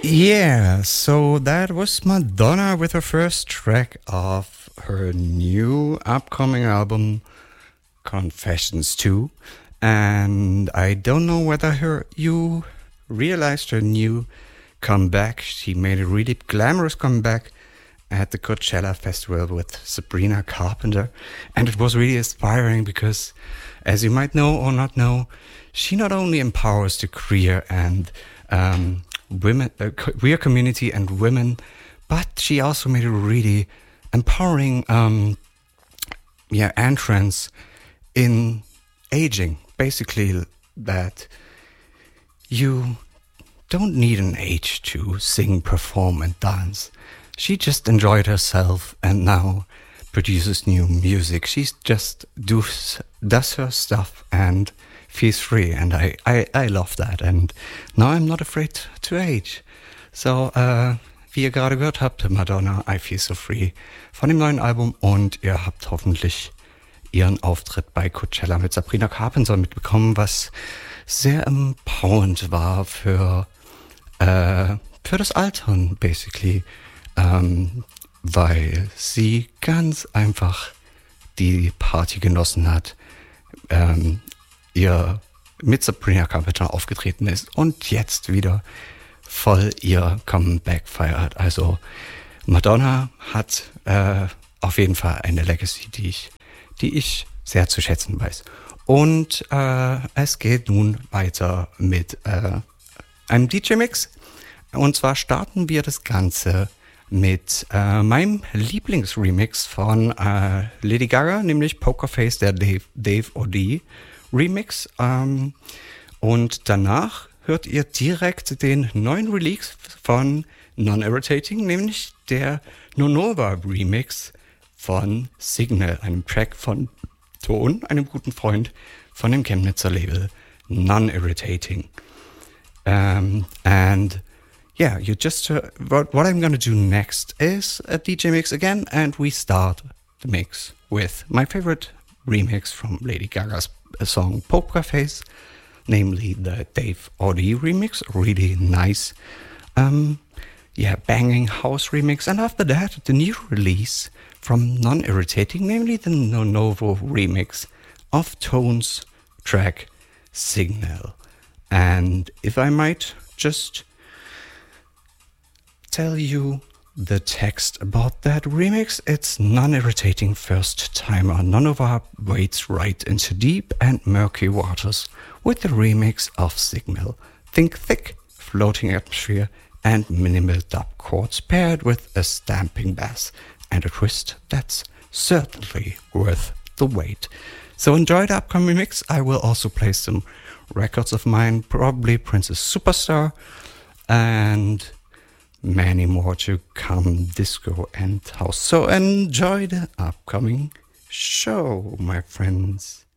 Yeah, so that was Madonna with her first track of her new upcoming album, Confessions 2. And I don't know whether you realized her new comeback. She made a really glamorous comeback at the Coachella Festival with Sabrina Carpenter. And it was really inspiring because, as you might know or not know, she not only empowers the queer and women, queer community and women, but she also made a really empowering entrance in aging. Basically, that you don't need an age to sing, perform, and dance. She just enjoyed herself and now produces new music. She just does her stuff and feels free, and I love that. And now I'm not afraid to age. So, wie ihr gerade gehört habt, Madonna, I Feel So Free von dem neuen Album, und ihr habt hoffentlich ihren Auftritt bei Coachella mit Sabrina Carpenter mitbekommen, was sehr empowernd war für das Altern, basically, weil sie ganz einfach die Party genossen hat, ihr mit Sabrina Carpenter aufgetreten ist und jetzt wieder voll ihr Comeback feiert. Also Madonna hat auf jeden Fall eine Legacy, die ich sehr zu schätzen weiß. Und es geht nun weiter mit einem DJ-Mix. Und zwar starten wir das Ganze mit meinem Lieblingsremix von Lady Gaga, nämlich Pokerface, der Dave O.D. Remix. Und danach hört ihr direkt den neuen Release von Non-Irritating, nämlich der Nonova Remix von Signal, einem Track von Ton, einem guten Freund von dem Chemnitzer Label Non-Irritating. And yeah, you just what I'm gonna do next is a DJ mix again, and we start the mix with my favorite remix from Lady Gaga's song Poker Face, namely the Dave O.D. remix, really nice, banging house remix. And after that, the new release from Non-Irritating, namely the Novo remix of Tone's track Signal. And if I might just tell you the text about that remix, it's Non-Irritating first timer Nonova wades right into deep and murky waters with the remix of Signal. Think thick, floating atmosphere and minimal dub chords paired with a stamping bass and a twist that's certainly worth the wait. So enjoy the upcoming mix. I will also play some records of mine, probably Princess Superstar, and many more to come, disco and house. So enjoy the upcoming show, my friends.